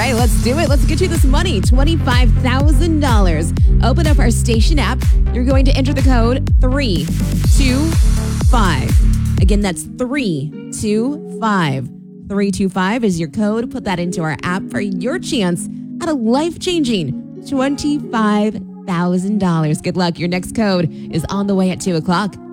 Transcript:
right, let's do it. Let's get you this money, $25,000. Open up our station app. You're going to enter the code 325. Again, that's 325. 325 is your code. Put that into our app for your chance at a life-changing $25,000. Good luck. Your next code is on the way at 2 o'clock.